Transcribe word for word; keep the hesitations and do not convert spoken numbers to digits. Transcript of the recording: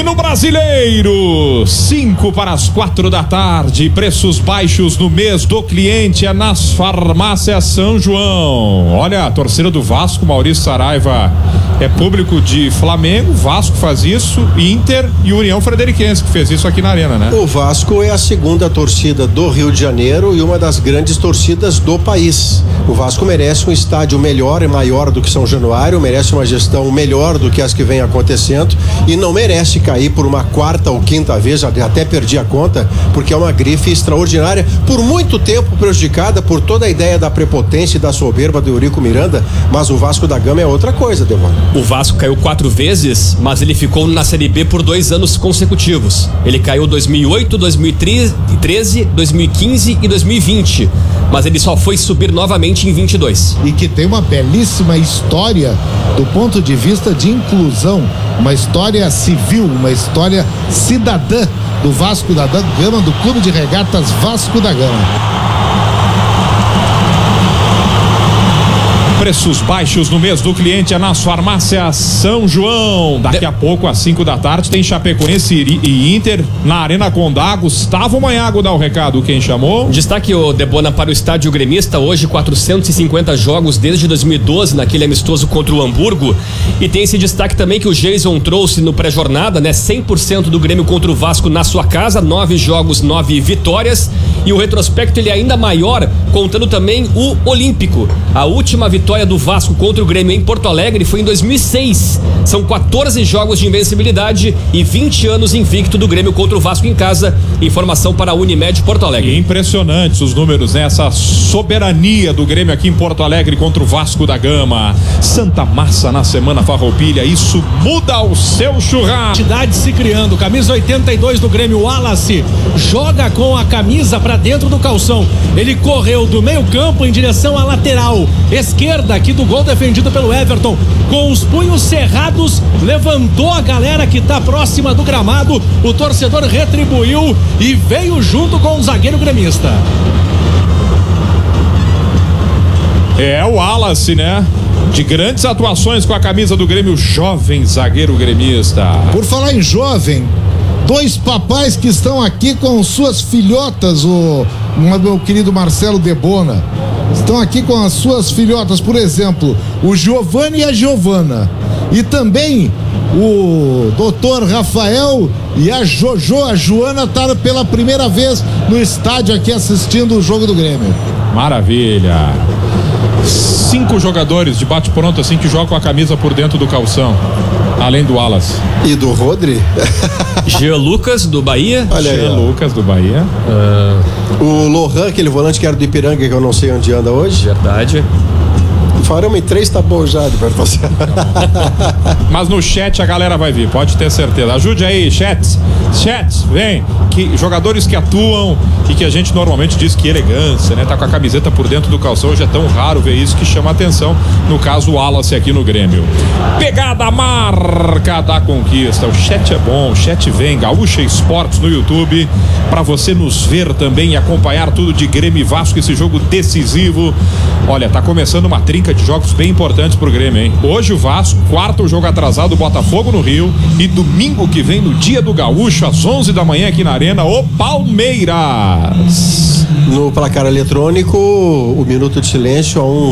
E no Brasileiro, cinco para as quatro da tarde, preços baixos no mês do cliente é nas farmácias São João. Olha, a torcida do Vasco, Maurício Saraiva, é público de Flamengo, Vasco faz isso, Inter e União Frederiquense, que fez isso aqui na Arena, né? O Vasco é a segunda torcida do Rio de Janeiro e uma das grandes torcidas do país. O Vasco merece um estádio melhor e maior do que São Januário, merece uma gestão melhor do que as que vem acontecendo e não merece cair por uma quarta ou quinta vez, até perdi a conta, porque é uma grife extraordinária, por muito tempo prejudicada por toda a ideia da prepotência e da soberba do Eurico Miranda, mas o Vasco da Gama é outra coisa, Devon. O Vasco caiu quatro vezes, mas ele ficou na Série B por dois anos consecutivos. Ele caiu dois mil e oito, dois mil e treze, dois mil e quinze e dois mil e vinte, mas ele só foi subir novamente em vinte e dois. E que tem uma belíssima história do ponto de vista de inclusão, uma história civil, uma história cidadã do Vasco da Gama, do Clube de Regatas Vasco da Gama. Preços baixos no mês do cliente é nas farmácias São João. Daqui de... a pouco, às cinco da tarde, tem Chapecoense e Inter na Arena Condá. Gustavo Manhago dá o recado, quem chamou? Destaque o Debona para o estádio gremista, hoje quatrocentos e cinquenta jogos desde dois mil e doze, naquele amistoso contra o Hamburgo. E tem esse destaque também que o Jason trouxe no pré-jornada, né? cem por cento do Grêmio contra o Vasco na sua casa, nove jogos, nove vitórias. E o retrospecto ele é ainda maior, contando também o Olímpico. A última vitória do Vasco contra o Grêmio em Porto Alegre foi em dois mil e seis. São quatorze jogos de invencibilidade e vinte anos invicto do Grêmio contra o Vasco em casa. Informação para a Unimed Porto Alegre. Impressionantes os números, né? Essa soberania do Grêmio aqui em Porto Alegre contra o Vasco da Gama. Santa Massa na Semana Farroupilha, isso muda o seu churrasco. Entidade se criando, camisa oitenta e dois do Grêmio, Wallace joga com a camisa para dentro do calção. Ele correu do meio campo em direção à lateral esquerda aqui do gol defendido pelo Everton, com os punhos cerrados, levantou a galera que está próxima do gramado, o torcedor retribuiu e veio junto com o zagueiro gremista. É o Wallace, né? De grandes atuações com a camisa do Grêmio, jovem zagueiro gremista. Por falar em jovem, dois papais que estão aqui com suas filhotas, o meu querido Marcelo Debona, estão aqui com as suas filhotas, por exemplo, o Giovanni e a Giovana, e também o doutor Rafael e a Jojo, a Joana, está pela primeira vez no estádio aqui assistindo o jogo do Grêmio. Maravilha. Cinco jogadores de bate-pronto assim que jogam a camisa por dentro do calção, além do Wallace. E do Rodri? Jean Lucas do Bahia. Olha aí, Jean Lucas do Bahia. Uh... O Lohan, aquele volante que era do Ipiranga, que eu não sei onde anda hoje. Verdade. Farão em três, tá bom já, de Mas no chat a galera vai vir, pode ter certeza. Ajude aí, chat. Chat, vem. Que, jogadores que atuam e que a gente normalmente diz que elegância, né? Tá com a camiseta por dentro do calção, hoje é tão raro ver isso que chama atenção. No caso, o Wallace aqui no Grêmio. Pegada marca da conquista. O chat é bom, o chat vem. Gaúcha Esportes no YouTube, pra você nos ver também e acompanhar tudo de Grêmio e Vasco, esse jogo decisivo. Olha, tá começando uma trinca de jogos bem importantes pro Grêmio, hein? Hoje o Vasco, quarto jogo atrasado, Botafogo no Rio, e domingo que vem, no dia do Gaúcho, às onze da manhã aqui na Arena, o Palmeiras. No placar eletrônico, o minuto de silêncio a um